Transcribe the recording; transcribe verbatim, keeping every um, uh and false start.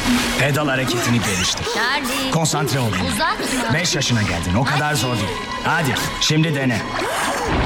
Pedal hareketini geliştir. Charlie. Konsantre ol. Uzatma. Beş yaşına geldin. O kadar zor değil. Hadi şimdi dene.